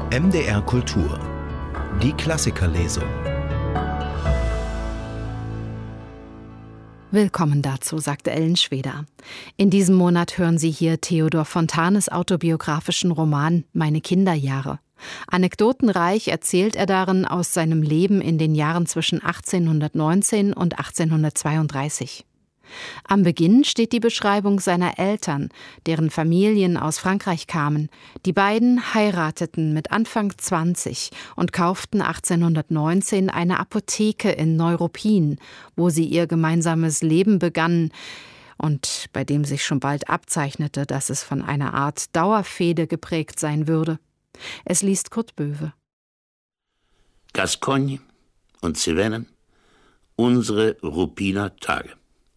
MDR Kultur. Die Klassikerlesung. Willkommen dazu, sagte Ellen Schweder. In diesem Monat hören Sie hier Theodor Fontanes autobiografischen Roman »Meine Kinderjahre«. Anekdotenreich erzählt er darin aus seinem Leben in den Jahren zwischen 1819 und 1832. Am Beginn steht die Beschreibung seiner Eltern, deren Familien aus Frankreich kamen. Die beiden heirateten mit Anfang 20 und kauften 1819 eine Apotheke in Neuruppin, wo sie ihr gemeinsames Leben begannen und bei dem sich schon bald abzeichnete, dass es von einer Art Dauerfehde geprägt sein würde. Es liest Kurt Böwe. Gascogne und Cevennen, unsere Ruppiner Tage.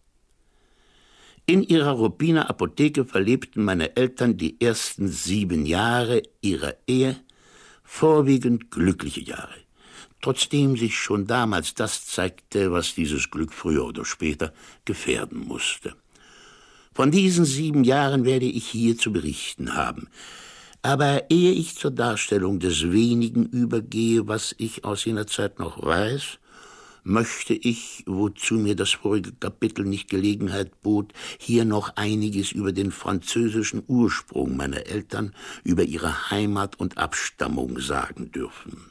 In ihrer Ruppiner Apotheke verlebten meine Eltern die ersten 7 Jahre ihrer Ehe, vorwiegend glückliche Jahre, trotzdem sich schon damals das zeigte, was dieses Glück früher oder später gefährden musste. Von diesen 7 Jahren werde ich hier zu berichten haben. Aber ehe ich zur Darstellung des Wenigen übergehe, was ich aus jener Zeit noch weiß, möchte ich, wozu mir das vorige Kapitel nicht Gelegenheit bot, hier noch einiges über den französischen Ursprung meiner Eltern, über ihre Heimat und Abstammung sagen dürfen.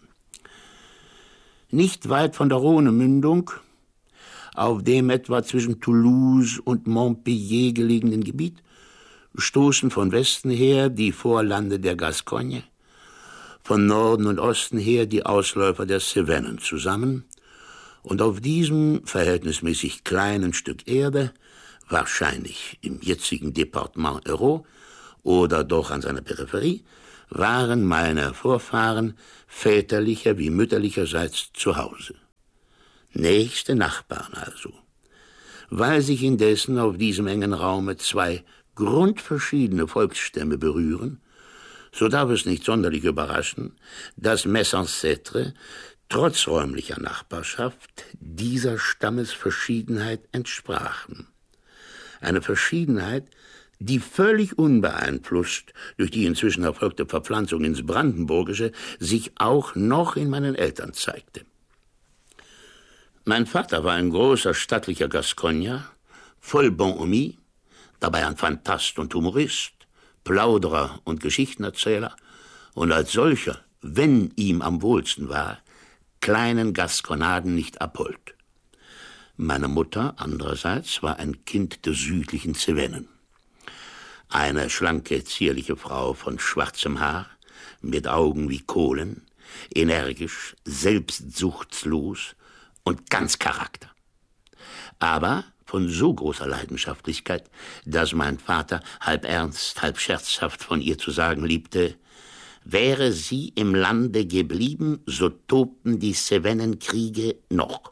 Nicht weit von der Rhonemündung, auf dem etwa zwischen Toulouse und Montpellier gelegenen Gebiet, stoßen von Westen her die Vorlande der Gascogne, von Norden und Osten her die Ausläufer der Cevennen zusammen, und auf diesem verhältnismäßig kleinen Stück Erde, wahrscheinlich im jetzigen Departement Hérault oder doch an seiner Peripherie, waren meine Vorfahren väterlicher wie mütterlicherseits zu Hause. Nächste Nachbarn also. Weil sich indessen auf diesem engen Raume 2 grundverschiedene Volksstämme berühren, so darf es nicht sonderlich überraschen, dass mes ancêtres trotz räumlicher Nachbarschaft dieser Stammesverschiedenheit entsprachen. Eine Verschiedenheit, die völlig unbeeinflusst durch die inzwischen erfolgte Verpflanzung ins Brandenburgische sich auch noch in meinen Eltern zeigte. Mein Vater war ein großer, stattlicher Gascogner, voll Bonhomie, dabei ein Phantast und Humorist, Plauderer und Geschichtenerzähler und als solcher, wenn ihm am wohlsten war, kleinen Gasconaden nicht abhold. Meine Mutter andererseits war ein Kind der südlichen Cevennen. Eine schlanke, zierliche Frau von schwarzem Haar, mit Augen wie Kohlen, energisch, selbstsuchtslos und ganz Charakter. Aber von so großer Leidenschaftlichkeit, dass mein Vater halb ernst, halb scherzhaft von ihr zu sagen liebte: Wäre sie im Lande geblieben, so tobten die Cevennenkriege noch.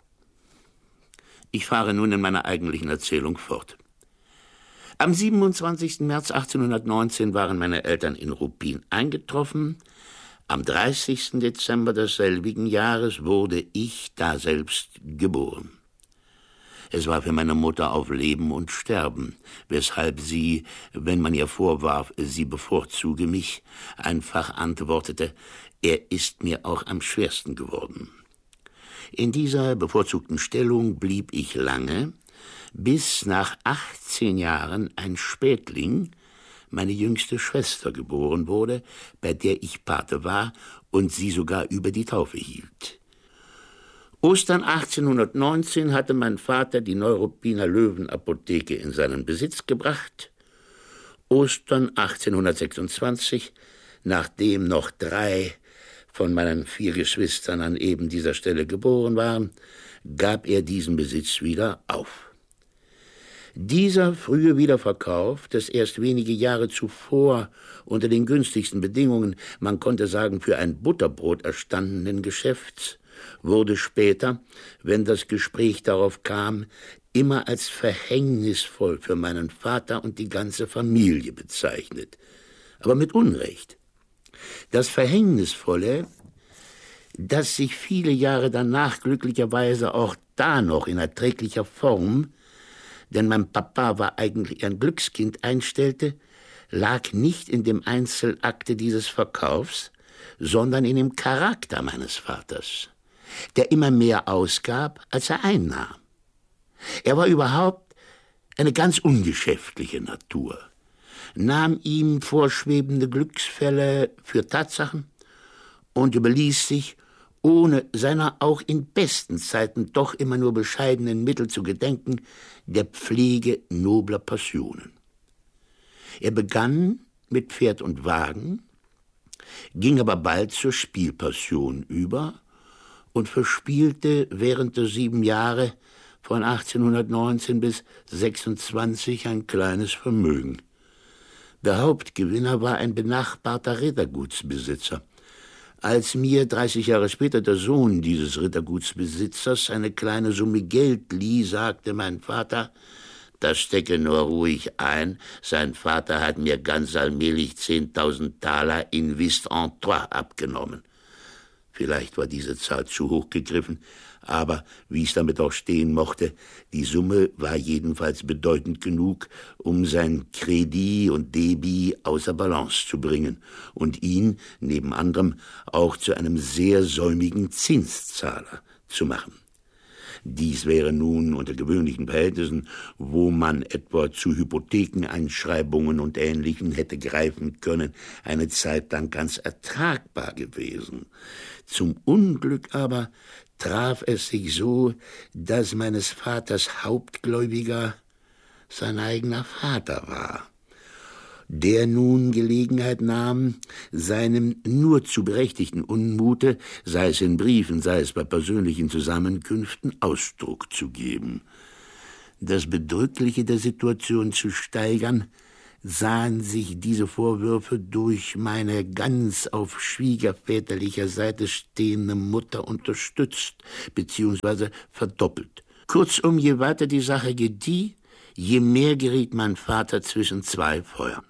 Ich fahre nun in meiner eigentlichen Erzählung fort. Am 27. März 1819 waren meine Eltern in Ruppin eingetroffen. Am 30. Dezember desselbigen Jahres wurde ich daselbst geboren. Es war für meine Mutter auf Leben und Sterben, weshalb sie, wenn man ihr vorwarf, sie bevorzuge mich, einfach antwortete: Er ist mir auch am schwersten geworden. In dieser bevorzugten Stellung blieb ich lange, bis nach 18 Jahren ein Spätling, meine jüngste Schwester, geboren wurde, bei der ich Pate war und sie sogar über die Taufe hielt. Ostern 1819 hatte mein Vater die Neuruppiner Löwenapotheke in seinen Besitz gebracht. Ostern 1826, nachdem noch 3 von meinen 4 Geschwistern an eben dieser Stelle geboren waren, gab er diesen Besitz wieder auf. Dieser frühe Wiederverkauf des erst wenige Jahre zuvor unter den günstigsten Bedingungen, man konnte sagen für ein Butterbrot erstandenen Geschäfts, wurde später, wenn das Gespräch darauf kam, immer als verhängnisvoll für meinen Vater und die ganze Familie bezeichnet. Aber mit Unrecht. Das Verhängnisvolle, das sich viele Jahre danach glücklicherweise auch da noch in erträglicher Form, denn mein Papa war eigentlich ein Glückskind, einstellte, lag nicht in dem Einzelakte dieses Verkaufs, sondern in dem Charakter meines Vaters, der immer mehr ausgab, als er einnahm. Er war überhaupt eine ganz ungeschäftliche Natur, nahm ihm vorschwebende Glücksfälle für Tatsachen und überließ sich, ohne seiner auch in besten Zeiten doch immer nur bescheidenen Mittel zu gedenken, der Pflege nobler Passionen. Er begann mit Pferd und Wagen, ging aber bald zur Spielpassion über und verspielte während der 7 Jahre von 1819 bis 26 ein kleines Vermögen. Der Hauptgewinner war ein benachbarter Rittergutsbesitzer. Als mir 30 Jahre später der Sohn dieses Rittergutsbesitzers eine kleine Summe Geld lieh, sagte mein Vater, das stecke nur ruhig ein, sein Vater hat mir ganz allmählich 10.000 Taler in Whist en Trois abgenommen. Vielleicht war diese Zahl zu hoch gegriffen, aber wie es damit auch stehen mochte, die Summe war jedenfalls bedeutend genug, um sein Kredit und Debit außer Balance zu bringen und ihn, neben anderem, auch zu einem sehr säumigen Zinszahler zu machen. Dies wäre nun unter gewöhnlichen Verhältnissen, wo man etwa zu Hypothekeneinschreibungen und Ähnlichem hätte greifen können, eine Zeit lang ganz ertragbar gewesen. Zum Unglück aber traf es sich so, dass meines Vaters Hauptgläubiger sein eigener Vater war, der nun Gelegenheit nahm, seinem nur zu berechtigten Unmute, sei es in Briefen, sei es bei persönlichen Zusammenkünften, Ausdruck zu geben. Das Bedrückliche der Situation zu steigern, sahen sich diese Vorwürfe durch meine ganz auf schwiegerväterlicher Seite stehende Mutter unterstützt bzw. verdoppelt. Kurzum, je weiter die Sache gedieh, je mehr geriet mein Vater zwischen 2 Feuern.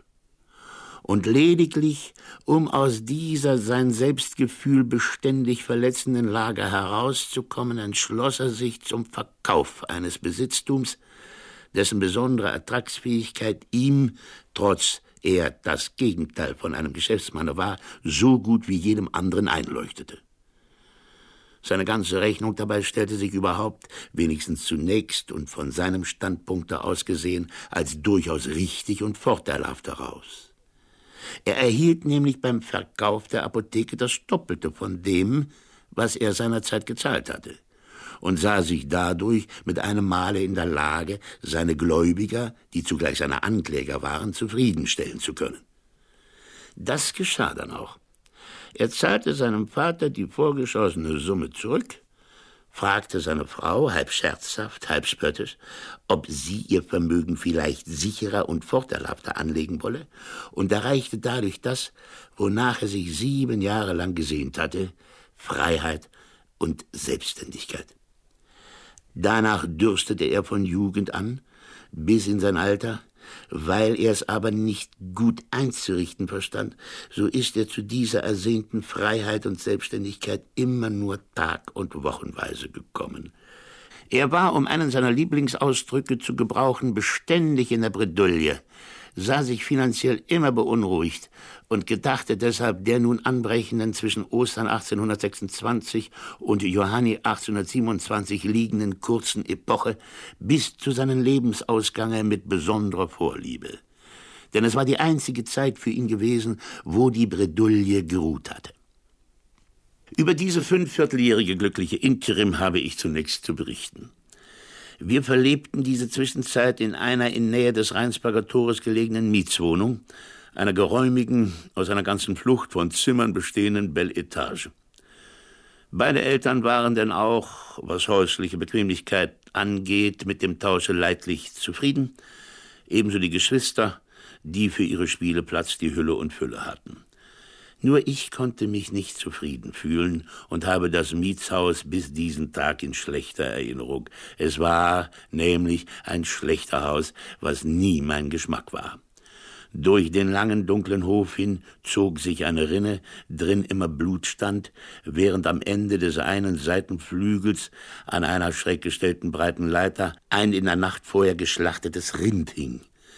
Und lediglich, um aus dieser sein Selbstgefühl beständig verletzenden Lage herauszukommen, entschloss er sich zum Verkauf eines Besitztums, dessen besondere Ertragsfähigkeit ihm, trotz er das Gegenteil von einem Geschäftsmann war, so gut wie jedem anderen einleuchtete. Seine ganze Rechnung dabei stellte sich überhaupt, wenigstens zunächst und von seinem Standpunkte aus gesehen, als durchaus richtig und vorteilhaft heraus. Er erhielt nämlich beim Verkauf der Apotheke das Doppelte von dem, was er seinerzeit gezahlt hatte, und sah sich dadurch mit einem Male in der Lage, seine Gläubiger, die zugleich seine Ankläger waren, zufriedenstellen zu können. Das geschah dann auch. Er zahlte seinem Vater die vorgeschossene Summe zurück, fragte seine Frau, halb scherzhaft, halb spöttisch, ob sie ihr Vermögen vielleicht sicherer und vorteilhafter anlegen wolle, und erreichte dadurch das, wonach er sich 7 Jahre lang gesehnt hatte: Freiheit und Selbstständigkeit. Danach dürstete er von Jugend an bis in sein Alter. Weil er es aber nicht gut einzurichten verstand, so ist er zu dieser ersehnten Freiheit und Selbstständigkeit immer nur tag- und wochenweise gekommen. Er war, um einen seiner Lieblingsausdrücke zu gebrauchen, beständig in der Bredouille, sah sich finanziell immer beunruhigt und gedachte deshalb der nun anbrechenden, zwischen Ostern 1826 und Johanni 1827 liegenden kurzen Epoche bis zu seinem Lebensausgange mit besonderer Vorliebe. Denn es war die einzige Zeit für ihn gewesen, wo die Bredouille geruht hatte. Über diese 5-vierteljährige glückliche Interim habe ich zunächst zu berichten. Wir verlebten diese Zwischenzeit in einer in Nähe des Rheinsberger Tores gelegenen Mietswohnung, einer geräumigen, aus einer ganzen Flucht von Zimmern bestehenden Belle Etage. Beide Eltern waren denn auch, was häusliche Bequemlichkeit angeht, mit dem Tausche leidlich zufrieden, ebenso die Geschwister, die für ihre Spieleplatz die Hülle und Fülle hatten. Nur ich konnte mich nicht zufrieden fühlen und habe das Mietshaus bis diesen Tag in schlechter Erinnerung. Es war nämlich ein schlechter Haus, was nie mein Geschmack war. Durch den langen, dunklen Hof hin zog sich eine Rinne, drin immer Blut stand, während am Ende des einen Seitenflügels an einer schräg gestellten breiten Leiter ein in der Nacht vorher geschlachtetes Rind hing.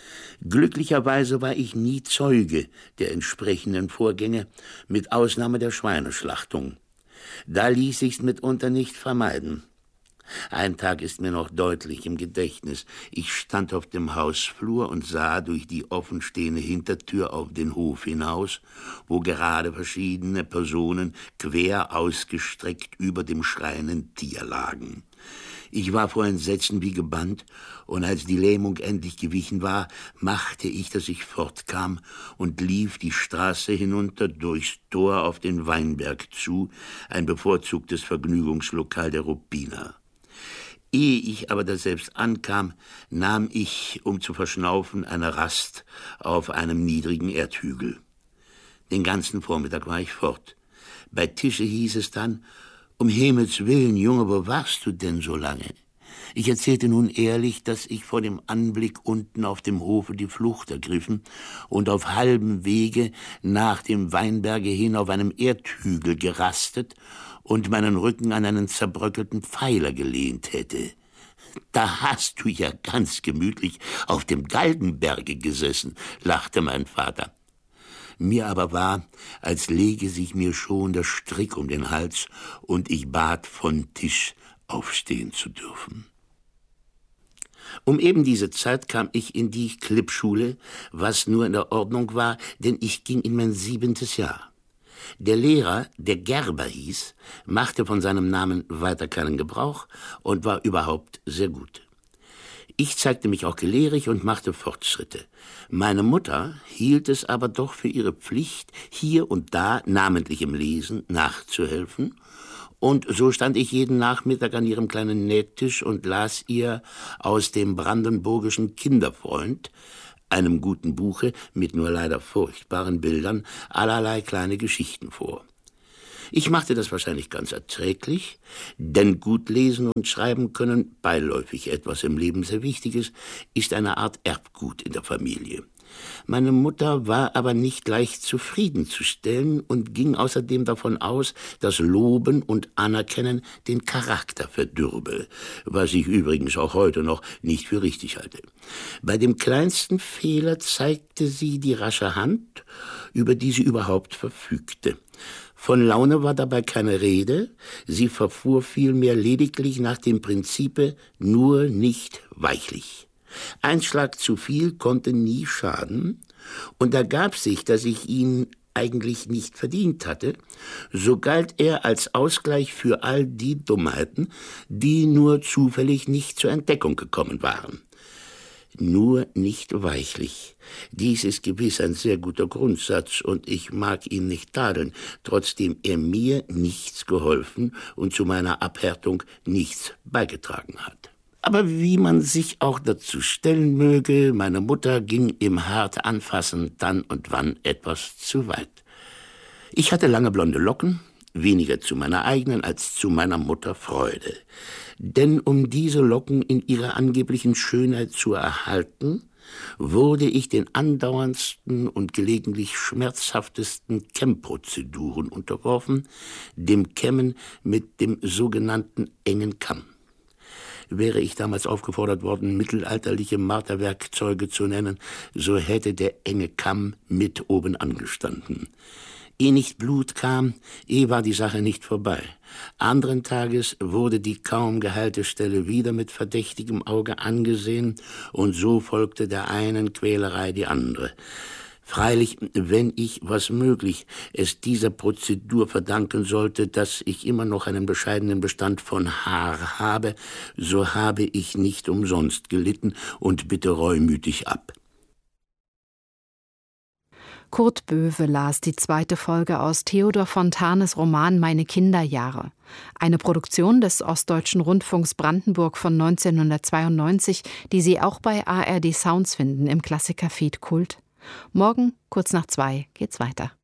Glücklicherweise war ich nie Zeuge der entsprechenden Vorgänge, mit Ausnahme der Schweineschlachtung. Da ließ sich's mitunter nicht vermeiden. Ein Tag ist mir noch deutlich im Gedächtnis. Ich stand auf dem Hausflur und sah durch die offenstehende Hintertür auf den Hof hinaus, wo gerade verschiedene Personen quer ausgestreckt über dem schreienden Tier lagen. Ich war vor Entsetzen wie gebannt, und als die Lähmung endlich gewichen war, machte ich, dass ich fortkam und lief die Straße hinunter durchs Tor auf den Weinberg zu, ein bevorzugtes Vergnügungslokal der Ruppiner. Ehe ich aber daselbst ankam, nahm ich, um zu verschnaufen, eine Rast auf einem niedrigen Erdhügel. Den ganzen Vormittag war ich fort. Bei Tische hieß es dann: »Um Himmels Willen, Junge, wo warst du denn so lange?« Ich erzählte nun ehrlich, dass ich vor dem Anblick unten auf dem Hofe die Flucht ergriffen und auf halbem Wege nach dem Weinberge hin auf einem Erdhügel gerastet und meinen Rücken an einen zerbröckelten Pfeiler gelehnt hätte. »Da hast du ja ganz gemütlich auf dem Galgenberge gesessen«, lachte mein Vater. Mir aber war, als lege sich mir schon der Strick um den Hals, und ich bat von Tisch aufstehen zu dürfen. Um eben diese Zeit kam ich in die Klippschule, was nur in der Ordnung war, denn ich ging in mein 7. Jahr. Der Lehrer, der Gerber hieß, machte von seinem Namen weiter keinen Gebrauch und war überhaupt sehr gut. Ich zeigte mich auch gelehrig und machte Fortschritte. Meine Mutter hielt es aber doch für ihre Pflicht, hier und da, namentlich im Lesen, nachzuhelfen. Und so stand ich jeden Nachmittag an ihrem kleinen Nähtisch und las ihr aus dem brandenburgischen Kinderfreund, einem guten Buche mit nur leider furchtbaren Bildern, allerlei kleine Geschichten vor. Ich machte das wahrscheinlich ganz erträglich, denn gut lesen und schreiben können, beiläufig etwas im Leben sehr Wichtiges, ist eine Art Erbgut in der Familie. Meine Mutter war aber nicht leicht zufriedenzustellen und ging außerdem davon aus, dass Loben und Anerkennen den Charakter verdürbe, was ich übrigens auch heute noch nicht für richtig halte. Bei dem kleinsten Fehler zeigte sie die rasche Hand, über die sie überhaupt verfügte. Von Laune war dabei keine Rede, sie verfuhr vielmehr lediglich nach dem Prinzipe nur nicht weichlich. Ein Schlag zu viel konnte nie schaden, und ergab sich, dass ich ihn eigentlich nicht verdient hatte, so galt er als Ausgleich für all die Dummheiten, die nur zufällig nicht zur Entdeckung gekommen waren. Nur nicht weichlich. Dies ist gewiss ein sehr guter Grundsatz, und ich mag ihn nicht tadeln, trotzdem er mir nichts geholfen und zu meiner Abhärtung nichts beigetragen hat. Aber wie man sich auch dazu stellen möge, meine Mutter ging im hart Anfassen dann und wann etwas zu weit. Ich hatte lange blonde Locken, weniger zu meiner eigenen als zu meiner Mutter Freude. Denn um diese Locken in ihrer angeblichen Schönheit zu erhalten, wurde ich den andauerndsten und gelegentlich schmerzhaftesten Kämmprozeduren unterworfen, dem Kämmen mit dem sogenannten engen Kamm. Wäre ich damals aufgefordert worden, mittelalterliche Marterwerkzeuge zu nennen, so hätte der enge Kamm mit oben angestanden. Ehe nicht Blut kam, war die Sache nicht vorbei. Anderen Tages wurde die kaum geheilte Stelle wieder mit verdächtigem Auge angesehen, und so folgte der einen Quälerei die andere. Freilich, wenn ich, was möglich, es dieser Prozedur verdanken sollte, dass ich immer noch einen bescheidenen Bestand von Haar habe, so habe ich nicht umsonst gelitten und bitte reumütig ab. Kurt Böwe las die 2. Folge aus Theodor Fontanes Roman »Meine Kinderjahre«. Eine Produktion des Ostdeutschen Rundfunks Brandenburg von 1992, die Sie auch bei ARD Sounds finden im Klassikerfeed Kult. Morgen, kurz nach 2, geht's weiter.